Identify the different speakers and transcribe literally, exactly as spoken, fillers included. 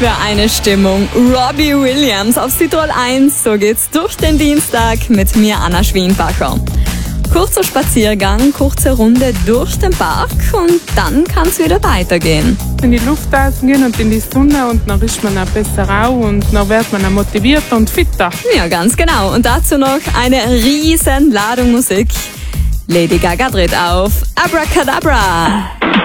Speaker 1: für eine Stimmung. Robbie Williams auf Südtirol eins. So geht's durch den Dienstag mit mir, Anna Schwienbacher. Kurzer Spaziergang, kurze Runde durch den Park und dann kann's wieder weitergehen.
Speaker 2: In die Luft rausgehen und in die Sonne und dann ist man auch besser auch und dann wird man auch motivierter und fitter.
Speaker 1: Ja, ganz genau. Und dazu noch eine riesen Ladung Musik. Lady Gaga dreht auf Abracadabra.